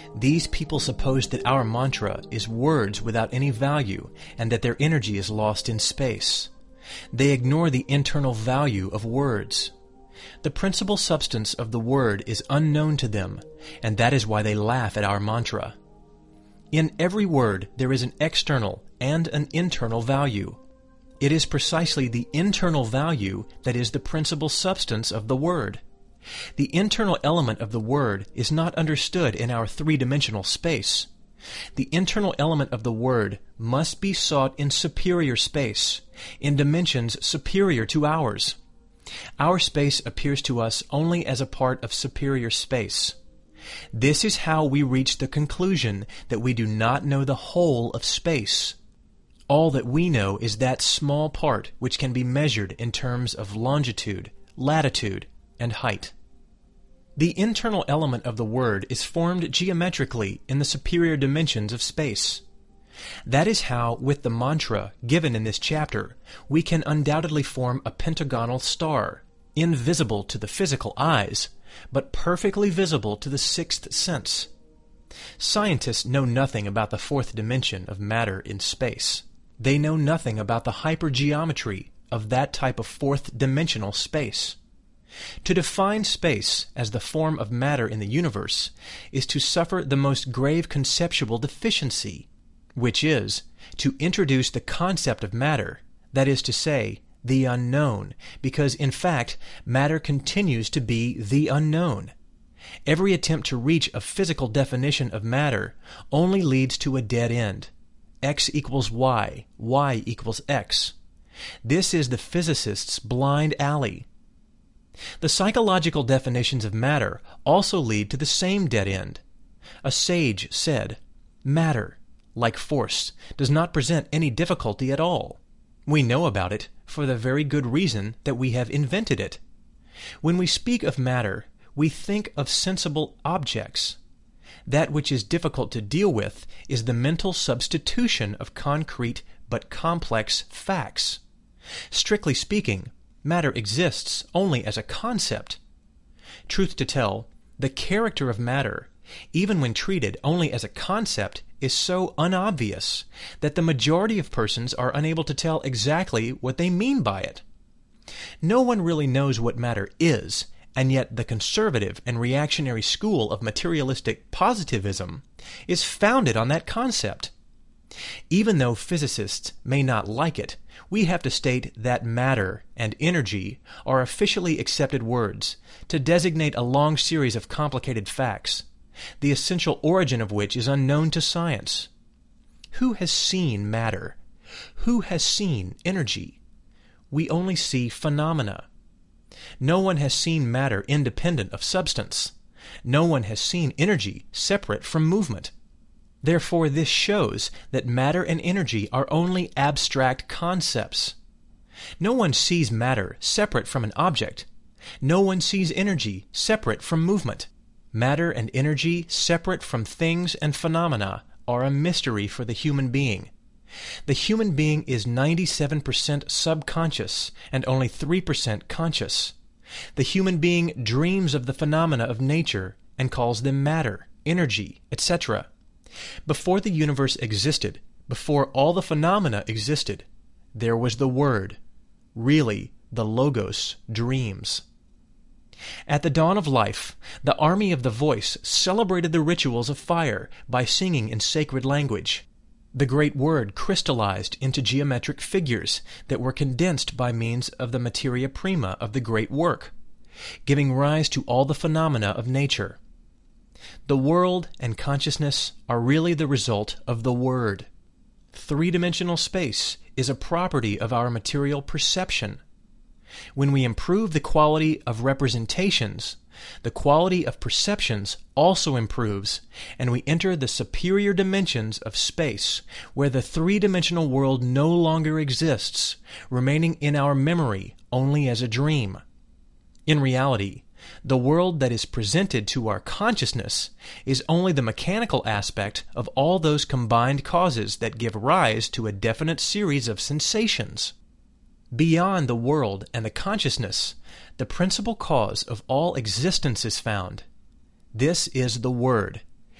These people suppose that our mantra is words without any value and that their energy is lost in space. They ignore the internal value of words. The principal substance of the word is unknown to them, and that is why they laugh at our mantra. In every word there is an external and an internal value. It is precisely the internal value that is the principal substance of the word. The internal element of the word is not understood in our three-dimensional space. The internal element of the word must be sought in superior space, in dimensions superior to ours. Our space appears to us only as a part of superior space. This is how we reach the conclusion that we do not know the whole of space. All that we know is that small part which can be measured in terms of longitude, latitude, and height. The internal element of the word is formed geometrically in the superior dimensions of space. That is how, with the mantra given in this chapter, we can undoubtedly form a pentagonal star, invisible to the physical eyes, but perfectly visible to the sixth sense. Scientists know nothing about the fourth dimension of matter in space. They know nothing about the hypergeometry of that type of fourth-dimensional space. To define space as the form of matter in the universe is to suffer the most grave conceptual deficiency, which is to introduce the concept of matter, that is to say, the unknown, because in fact matter continues to be the unknown. Every attempt to reach a physical definition of matter only leads to a dead end. X equals Y, Y equals X. This is the physicist's blind alley. The psychological definitions of matter also lead to the same dead end. A sage said, "Matter, like force, does not present any difficulty at all. We know about it for the very good reason that we have invented it. When we speak of matter, we think of sensible objects. That which is difficult to deal with is the mental substitution of concrete but complex facts. Strictly speaking, matter exists only as a concept. Truth to tell, the character of matter, even when treated only as a concept, is so unobvious that the majority of persons are unable to tell exactly what they mean by it. No one really knows what matter is, and yet the conservative and reactionary school of materialistic positivism is founded on that concept. Even though physicists may not like it, we have to state that matter and energy are officially accepted words to designate a long series of complicated facts, the essential origin of which is unknown to science. Who has seen matter? Who has seen energy? We only see phenomena. No one has seen matter independent of substance. No one has seen energy separate from movement. Therefore, this shows that matter and energy are only abstract concepts. No one sees matter separate from an object. No one sees energy separate from movement. Matter and energy separate from things and phenomena are a mystery for the human being. The human being is 97% subconscious and only 3% conscious. The human being dreams of the phenomena of nature and calls them matter, energy, etc. Before the universe existed, before all the phenomena existed, there was the Word. Really, the Logos dreams. At the dawn of life, the army of the voice celebrated the rituals of fire by singing in sacred language. The great word crystallized into geometric figures that were condensed by means of the materia prima of the great work, giving rise to all the phenomena of nature. The world and consciousness are really the result of the Word. Three-dimensional space is a property of our material perception. When we improve the quality of representations, the quality of perceptions also improves, and we enter the superior dimensions of space, where the three-dimensional world no longer exists, remaining in our memory only as a dream. In reality, the world that is presented to our consciousness is only the mechanical aspect of all those combined causes that give rise to a definite series of sensations. Beyond the world and the consciousness, the principal cause of all existence is found. This is the Word,